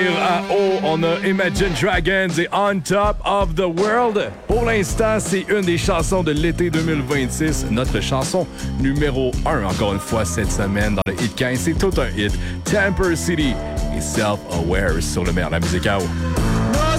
À haut, on a Imagine Dragons et On Top of the World. Pour l'instant, c'est une des chansons de l'été 2026. Notre chanson numéro 1, encore une fois, cette semaine dans le Hit 15. C'est tout un hit. Temper City et Self-Aware sur le meilleur de la musique à haut.